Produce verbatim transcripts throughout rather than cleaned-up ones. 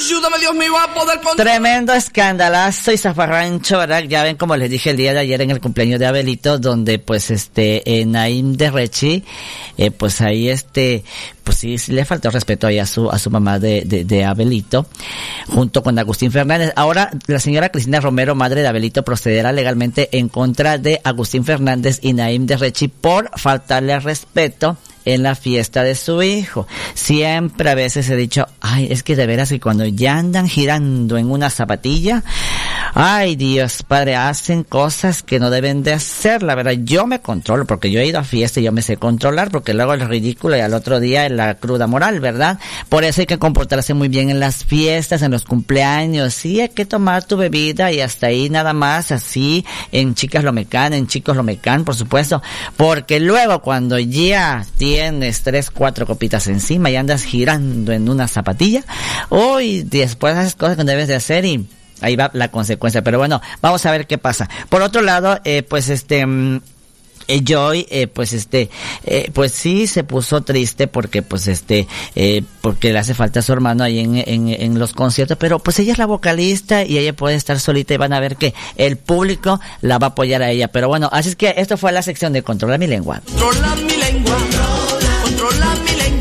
Ayúdame, Dios mío, a poder controlar. Tremendo escandalazo y zafarrancho, ¿verdad? Ya ven, como les dije el día de ayer en el cumpleaños de Abelito, donde pues este, eh, Naim de Rechi, eh, pues ahí este, pues sí, sí le faltó respeto ahí a su, a su mamá de, de, de Abelito, junto con Agustín Fernández. Ahora, la señora Cristina Romero, madre de Abelito, procederá legalmente en contra de Agustín Fernández y Naim de Rechi por faltarle al respeto en la fiesta de su hijo. Siempre a veces he dicho, ay, es que de veras que cuando ya andan girando en una zapatilla, ay, Dios Padre, hacen cosas que no deben de hacer, la verdad. Yo me controlo, porque yo he ido a fiesta y yo me sé controlar, porque luego es ridículo y al otro día es la cruda moral, ¿verdad? Por eso hay que comportarse muy bien en las fiestas, en los cumpleaños. Sí, hay que tomar tu bebida y hasta ahí nada más, así, en chicas lo mecan, en chicos lo mecan, por supuesto, porque luego cuando ya tienes tres, cuatro copitas encima y andas girando en una zapatilla, uy, después haces cosas que no debes de hacer y ahí va la consecuencia. Pero bueno, vamos a ver qué pasa. Por otro lado, eh, pues este... Mm, Eh, Joy, eh, pues este, eh, pues sí se puso triste porque pues este, eh, porque le hace falta a su hermano ahí en, en, en los conciertos, pero pues ella es la vocalista y ella puede estar solita y van a ver que el público la va a apoyar a ella. Pero bueno, así es que esto fue la sección de Controla mi lengua. Controla mi lengua, controla mi lengua.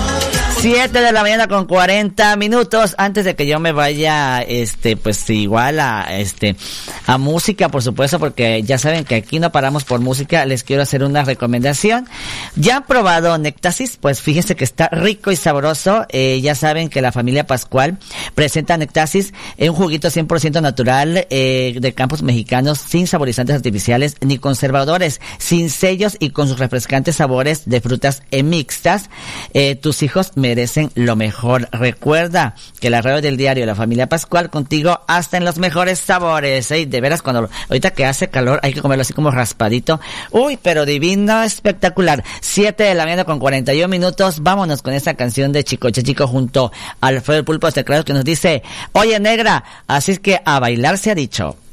Siete de la mañana con cuarenta minutos. Antes de que yo me vaya, este, pues igual a, este, a música, por supuesto, porque ya saben que aquí no paramos por música. Les quiero hacer una recomendación. ¿Ya han probado Nectasis? Pues fíjense que está rico y sabroso. Eh, ya saben que la familia Pascual presenta Nectasis, un juguito cien por ciento natural, eh, de campos mexicanos, sin saborizantes artificiales ni conservadores, sin sellos y con sus refrescantes sabores de frutas eh, mixtas. Eh, tus hijos me merecen lo mejor. Recuerda que la radio del diario La Familia Pascual, contigo hasta en los mejores sabores, ¿eh? De veras, cuando ahorita que hace calor hay que comerlo así como raspadito. Uy, pero divino, espectacular. Siete de la mañana con cuarenta y un minutos. Vámonos con esta canción de Chicoche Chico junto a Alfredo Pulpo Teclado, que nos dice, oye negra, así es que a bailar se ha dicho.